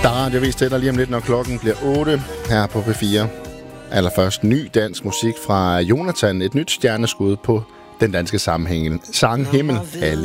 Der er radiovis til dig lige om lidt, når klokken bliver 8 her på P4. Allerførst ny dansk musik fra Jonathan. Et nyt stjerneskud på den danske sanghimmel.